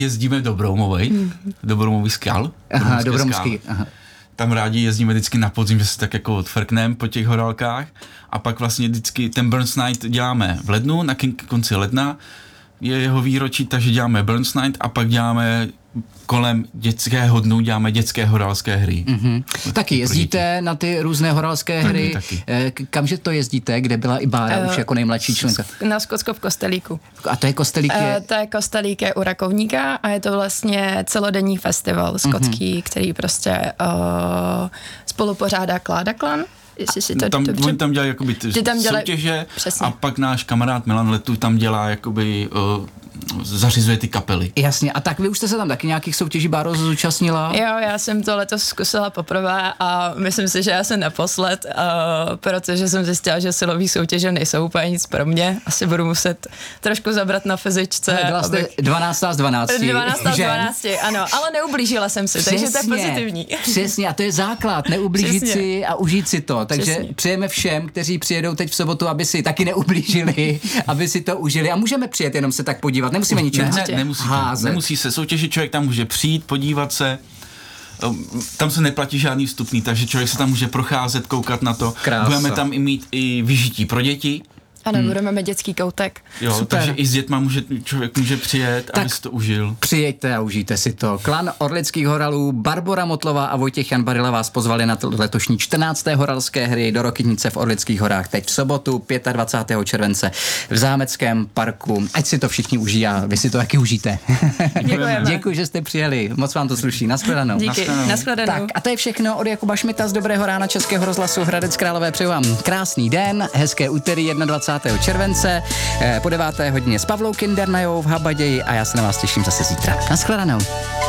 Jezdíme do Broumový skal. Aha, do Broumovský. Tam rádi jezdíme vždycky na podzim, že se tak jako odfrkneme po těch horálkách a pak vlastně vždycky ten Burns Night děláme v lednu, na konci ledna je jeho výročí, takže děláme Burns Night a pak děláme kolem dětského dnu děláme dětské horálské hry. Taky jezdíte na ty různé horálské hry. Taky. Kamže to jezdíte? Kde byla i Bára už jako nejmladší členka? Na Skotsko v Kostelíku. A to je Kostelík? To je Kostelík je u Rakovníka a je to vlastně celodenní festival skotský, který prostě spolupořádá Kláda Klan. Oni tam dělají jakoby soutěže přesně. A pak náš kamarád Milan Letu tam dělá jakoby zařizuje ty kapely. Jasně, a tak vy už jste se tam taky nějakých soutěží, Báro, zúčastnila? Jo, já jsem to letos zkusila poprvé a myslím si, že já jsem naposled, protože jsem zjistila, že silové soutěže nejsou úplně nic pro mě. Asi budu muset trošku zabrat na fyzičce. Byla jste 12 z 12. 12 z 12, ano, ale neublížila jsem si, takže to je pozitivní. Přesně, a to je základ, neublížit si a užít si to. Takže přejeme všem, kteří přijedou teď v sobotu, aby si taky neublížili, aby si to užili. A můžeme přijet, jenom se tak podívat. Nemusíme ničeho házet. Nemusí se soutěžit, člověk tam může přijít, podívat se. Tam se neplatí žádný vstupný, takže člověk se tam může procházet, koukat na to. Krása. Budeme tam i mít i vyžití pro děti. Ano, budeme mít dětský koutek. Jo, super. Takže i s dětma člověk může přijet, aby si to užil. Přijeďte a užijte si to. Klan Orlických horalů, Barbora Motlová a Vojtěch Jan Barila vás pozvali na letošní 14. horalské hry do Rokytnice v Orlických horách. Teď v sobotu 25. července v Zámeckém parku. Ať si to všichni užijí a vy si to taky užijte. Děkujeme. Děkuji, že jste přijeli. Moc vám to sluší. Nashledanou. Díky. Nashledanou. Tak a to je všechno od Jakuba Šmita z Dobrého rána Českého rozhlasu Hradec Králové. Přeju vám krásný den, hezké úterý 21. července po 9. hodině s Pavlou Kindernajou v Habaději a já se na vás těším zase zítra. Nashledanou.